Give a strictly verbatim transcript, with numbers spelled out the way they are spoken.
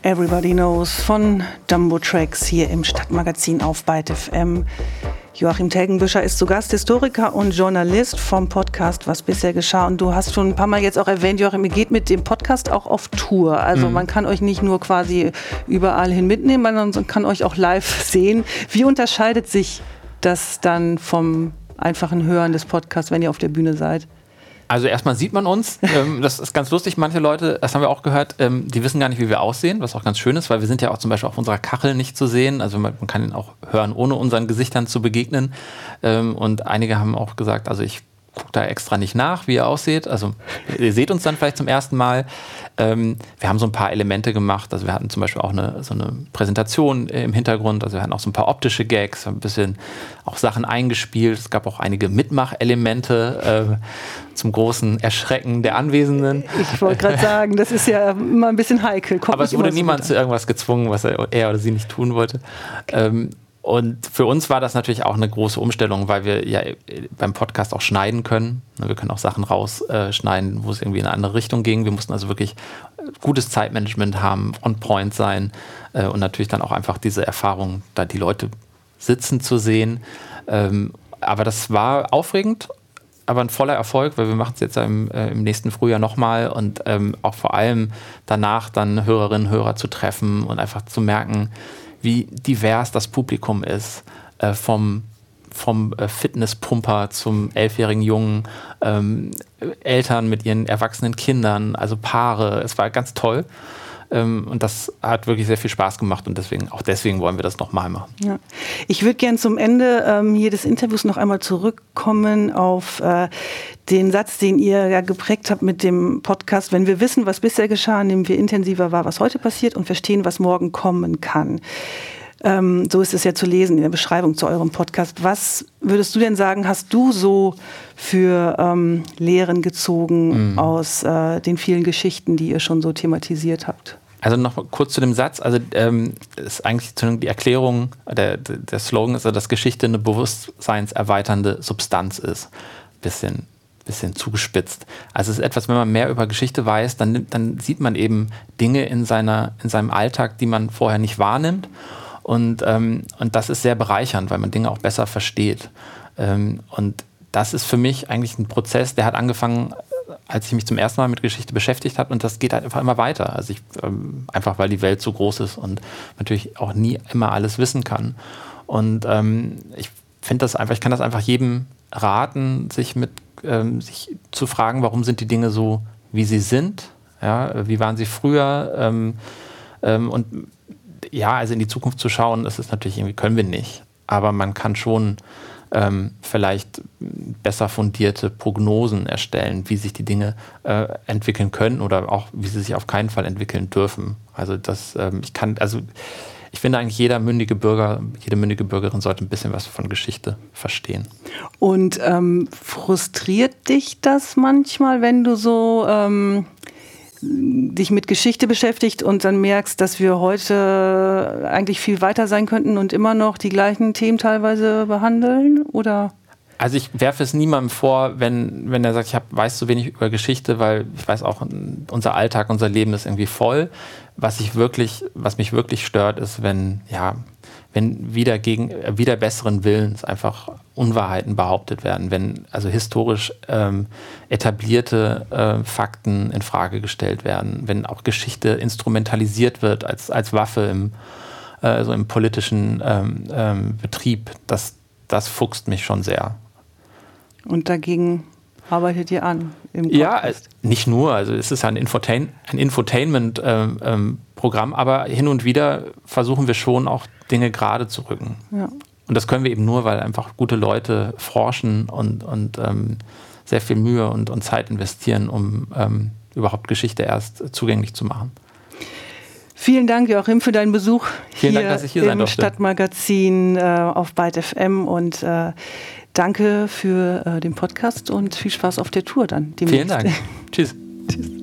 Everybody Knows von Dumbo Tracks hier im Stadtmagazin auf Byte F M. Joachim Telgenbüscher ist zu Gast, Historiker und Journalist vom Podcast Was bisher geschah. Und du hast schon ein paar Mal jetzt auch erwähnt, Joachim, ihr geht mit dem Podcast auch auf Tour. Also mhm. man kann euch nicht nur quasi überall hin mitnehmen, sondern kann euch auch live sehen. Wie unterscheidet sich das dann vom einfachen Hören des Podcasts, wenn ihr auf der Bühne seid? Also erstmal sieht man uns, ähm, das ist ganz lustig, manche Leute, das haben wir auch gehört, ähm, die wissen gar nicht, wie wir aussehen, was auch ganz schön ist, weil wir sind ja auch zum Beispiel auf unserer Kachel nicht zu sehen, also man, man kann ihn auch hören, ohne unseren Gesichtern zu begegnen, ähm, und einige haben auch gesagt, also ich gucke da extra nicht nach, wie ihr aussieht, also ihr seht uns dann vielleicht zum ersten Mal. Ähm, wir haben so ein paar Elemente gemacht, also wir hatten zum Beispiel auch eine, so eine Präsentation im Hintergrund, also wir hatten auch so ein paar optische Gags, ein bisschen auch Sachen eingespielt, es gab auch einige Mitmachelemente, äh, zum großen Erschrecken der Anwesenden. Ich wollte gerade sagen, das ist ja immer ein bisschen heikel. Kommt aber es wurde so niemand zu irgendwas gezwungen, was er, er oder sie nicht tun wollte. Okay. Ähm, Und für uns war das natürlich auch eine große Umstellung, weil wir ja beim Podcast auch schneiden können. Wir können auch Sachen rausschneiden, wo es irgendwie in eine andere Richtung ging. Wir mussten also wirklich gutes Zeitmanagement haben, on point sein und natürlich dann auch einfach diese Erfahrung, da die Leute sitzen zu sehen. Aber das war aufregend, aber ein voller Erfolg, weil wir machen es jetzt im, im nächsten Frühjahr nochmal und auch vor allem danach dann Hörerinnen und Hörer zu treffen und einfach zu merken, wie divers das Publikum ist, äh, vom, vom äh, Fitnesspumper zum elfjährigen Jungen, ähm, Eltern mit ihren erwachsenen Kindern, also Paare. Es war ganz toll. Ähm, und das hat wirklich sehr viel Spaß gemacht und deswegen, auch deswegen wollen wir das nochmal machen. Ja. Ich würde gerne zum Ende ähm, hier des Interviews noch einmal zurückkommen auf äh, den Satz, den ihr ja geprägt habt mit dem Podcast. Wenn wir wissen, was bisher geschah, nehmen wir intensiver wahr, was heute passiert und verstehen, was morgen kommen kann. Ähm, so ist es ja zu lesen in der Beschreibung zu eurem Podcast. Was würdest du denn sagen, hast du so für ähm, Lehren gezogen mhm. aus äh, den vielen Geschichten, die ihr schon so thematisiert habt? Also noch kurz zu dem Satz, also ähm, ist eigentlich die Erklärung, der, der Slogan ist, dass Geschichte eine bewusstseinserweiternde Substanz ist. Bisschen, bisschen zugespitzt. Also es ist etwas, wenn man mehr über Geschichte weiß, dann, dann sieht man eben Dinge in, seiner, in seinem Alltag, die man vorher nicht wahrnimmt. Und, ähm, und das ist sehr bereichernd, weil man Dinge auch besser versteht. Ähm, und das ist für mich eigentlich ein Prozess, der hat angefangen, als ich mich zum ersten Mal mit Geschichte beschäftigt habe, und das geht halt einfach immer weiter. Also ich, ähm, einfach weil die Welt so groß ist und natürlich auch nie immer alles wissen kann. Und ähm, ich finde das einfach, ich kann das einfach jedem raten, sich mit ähm, sich zu fragen, warum sind die Dinge so, wie sie sind? Ja, wie waren sie früher? Ähm, ähm, und ja, also in die Zukunft zu schauen, das ist natürlich irgendwie, können wir nicht. Aber man kann schon ähm, vielleicht besser fundierte Prognosen erstellen, wie sich die Dinge äh, entwickeln können oder auch, wie sie sich auf keinen Fall entwickeln dürfen. Also das, ähm, ich kann, also ich finde eigentlich jeder mündige Bürger, jede mündige Bürgerin sollte ein bisschen was von Geschichte verstehen. Und ähm, frustriert dich das manchmal, wenn du so ähm dich mit Geschichte beschäftigt und dann merkst, dass wir heute eigentlich viel weiter sein könnten und immer noch die gleichen Themen teilweise behandeln? Oder? Also ich werfe es niemandem vor, wenn, wenn er sagt, ich hab, weiß zu wenig über Geschichte, weil ich weiß auch, unser Alltag, unser Leben ist irgendwie voll. Was ich wirklich, was mich wirklich stört, ist, wenn, ja, wenn wieder gegen, wieder besseren Willens einfach Unwahrheiten behauptet werden, wenn also historisch ähm, etablierte äh, Fakten in Frage gestellt werden, wenn auch Geschichte instrumentalisiert wird als, als Waffe im, äh, also im politischen ähm, ähm, Betrieb, das, das fuchst mich schon sehr. Und dagegen arbeitet ihr an? Im ja, nicht nur. Also es ist ein, Infotain- ein Infotainment-Programm, ähm, aber hin und wieder versuchen wir schon auch Dinge gerade zu rücken. Ja. Und das können wir eben nur, weil einfach gute Leute forschen und, und ähm, sehr viel Mühe und, und Zeit investieren, um ähm, überhaupt Geschichte erst zugänglich zu machen. Vielen Dank, Joachim, für deinen Besuch Vielen hier, Dank, dass ich hier sein im Stadtmagazin äh, auf Byte F M und äh, danke für äh, den Podcast und viel Spaß auf der Tour dann demnächst. Vielen Dank. Tschüss. Tschüss.